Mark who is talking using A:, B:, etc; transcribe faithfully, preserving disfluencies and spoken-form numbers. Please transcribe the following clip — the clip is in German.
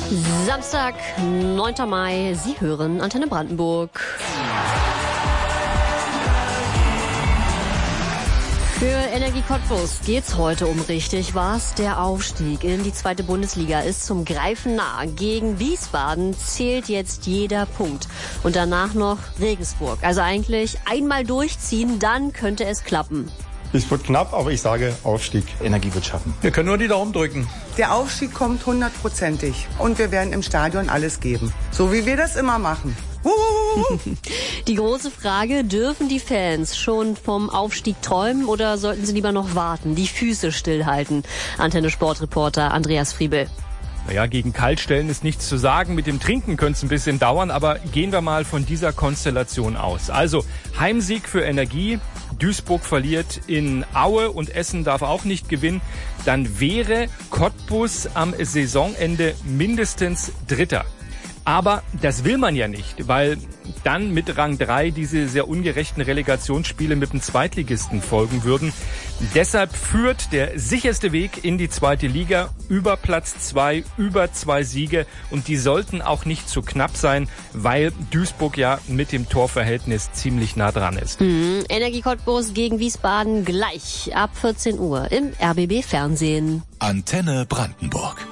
A: Samstag, neunter Mai. Sie hören Antenne Brandenburg. Für Energie Cottbus geht's heute um richtig was. Der Aufstieg in die zweite Bundesliga ist zum Greifen nah. Gegen Wiesbaden zählt jetzt jeder Punkt. Und danach noch Regensburg. Also eigentlich einmal durchziehen, dann könnte es klappen.
B: Es wird knapp, aber ich sage Aufstieg.
C: Energie wird schaffen.
D: Wir können nur die Daumen drücken.
E: Der Aufstieg kommt hundertprozentig. Und wir werden im Stadion alles geben. So wie wir das immer machen.
A: Die große Frage, dürfen die Fans schon vom Aufstieg träumen oder sollten sie lieber noch warten, die Füße stillhalten? Antenne Sportreporter Andreas Friebel.
F: Naja, gegen Kaltstellen ist nichts zu sagen. Mit dem Trinken könnte es ein bisschen dauern, aber gehen wir mal von dieser Konstellation aus. Also Heimsieg für Energie, Duisburg verliert in Aue und Essen darf auch nicht gewinnen. Dann wäre Cottbus am Saisonende mindestens Dritter. Aber das will man ja nicht, weil dann mit Rang drei diese sehr ungerechten Relegationsspiele mit dem Zweitligisten folgen würden. Deshalb führt der sicherste Weg in die zweite Liga über Platz zwei, über zwei Siege. Und die sollten auch nicht zu knapp sein, weil Duisburg ja mit dem Torverhältnis ziemlich nah dran ist.
A: Mhm. Energie Cottbus gegen Wiesbaden gleich ab vierzehn Uhr im R B B Fernsehen.
G: Antenne Brandenburg.